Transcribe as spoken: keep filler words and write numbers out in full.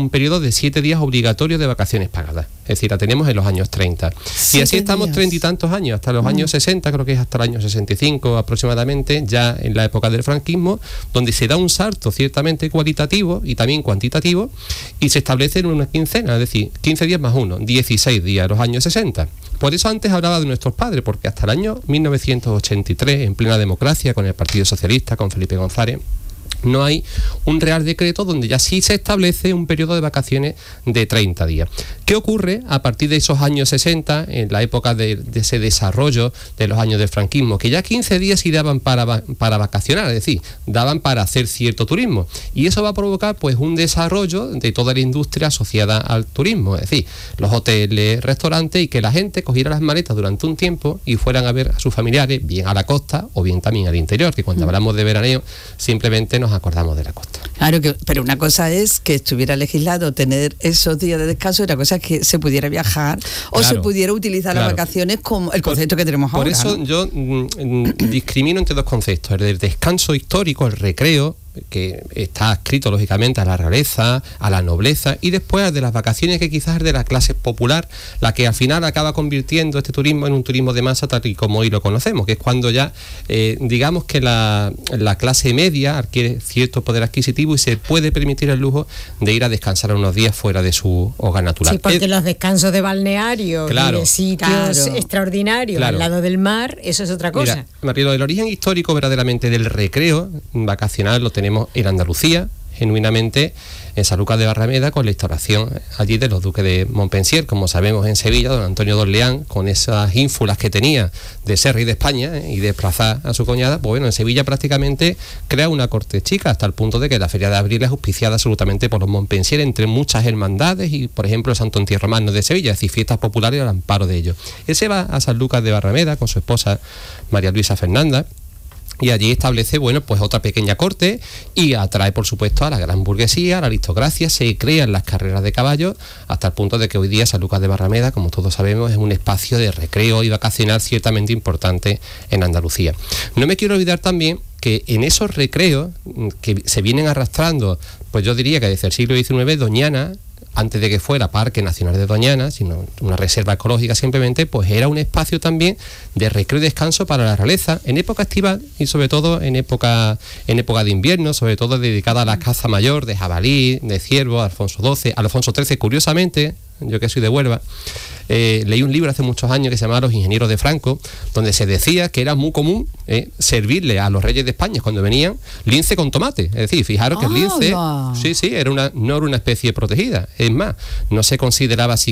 un periodo de siete días obligatorios de vacaciones pagadas. Es decir, la tenemos en los años treinta. Y así estamos treinta y tantos años, hasta los mm. años sesenta, creo que es hasta el año sesenta y cinco aproximadamente, ya en la época del franquismo, donde se da un salto ciertamente cualitativo y también cuantitativo, y se establece en una quincena, es decir, quince días más uno, dieciséis días, los años sesenta. Por eso antes hablaba de nuestros padres, porque hasta el año mil novecientos ochenta y tres, en plena democracia, con el Partido Socialista, con Felipe González, no hay un real decreto donde ya sí se establece un periodo de vacaciones de treinta días. ¿Qué ocurre a partir de esos años sesenta, en la época de, de ese desarrollo de los años del franquismo? Que ya quince días sí daban para, para vacacionar, es decir, daban para hacer cierto turismo. Y eso va a provocar pues un desarrollo de toda la industria asociada al turismo, es decir, los hoteles, restaurantes, y que la gente cogiera las maletas durante un tiempo y fueran a ver a sus familiares, bien a la costa o bien también al interior, que cuando mm. hablamos de veraneo simplemente nos acordamos de la costa. Claro, que, pero una cosa es que estuviera legislado tener esos días de descanso, y otra cosa es que se pudiera viajar o claro, se pudiera utilizar claro. las vacaciones como el concepto por, que tenemos ahora. Por eso ¿no? yo mm, discrimino entre dos conceptos, el del descanso histórico, el recreo, que está adscrito lógicamente a la realeza, a la nobleza, y después de las vacaciones, que quizás es de la clase popular, la que al final acaba convirtiendo este turismo en un turismo de masa tal y como hoy lo conocemos, que es cuando ya eh, digamos que la, la clase media adquiere cierto poder adquisitivo y se puede permitir el lujo de ir a descansar unos días fuera de su hogar natural. Sí, porque eh, los descansos de balneario claro, y de sitios claro, extraordinarios claro. al lado del mar, eso es otra cosa. Mira, Marilo, el origen histórico verdaderamente del recreo vacacional lo tenemos en Andalucía, genuinamente en Sanlúcar de Barrameda, con la instauración allí de los duques de Montpensier. Como sabemos, en Sevilla, don Antonio de Orleán, con esas ínfulas que tenía de ser rey de España eh, y desplazar a su cuñada, pues bueno, en Sevilla prácticamente crea una corte chica, hasta el punto de que la Feria de Abril es auspiciada absolutamente por los Montpensier, entre muchas hermandades, y por ejemplo el Santo Entierro Magno de Sevilla, es decir, fiestas populares al amparo de ellos. Él se va a Sanlúcar de Barrameda con su esposa María Luisa Fernanda, y allí establece, bueno, pues otra pequeña corte, y atrae, por supuesto, a la gran burguesía, a la aristocracia. Se crean las carreras de caballos, hasta el punto de que hoy día Sanlúcar de Barrameda, como todos sabemos, es un espacio de recreo y vacacional ciertamente importante en Andalucía. No me quiero olvidar también que en esos recreos que se vienen arrastrando, pues yo diría que desde el siglo diecinueve, Doñana, antes de que fuera Parque Nacional de Doñana, sino una reserva ecológica simplemente, pues era un espacio también de recreo y descanso para la realeza, en época estival y sobre todo en época, en época de invierno, sobre todo dedicada a la caza mayor de jabalí, de ciervo, Alfonso doce, Alfonso trece, curiosamente, yo que soy de Huelva, eh, leí un libro hace muchos años que se llamaba Los ingenieros de Franco, donde se decía que era muy común eh, servirle a los reyes de España cuando venían lince con tomate. Es decir, fijaros que el lince, sí, sí, era una, no era una especie protegida. Es más, no se consideraba así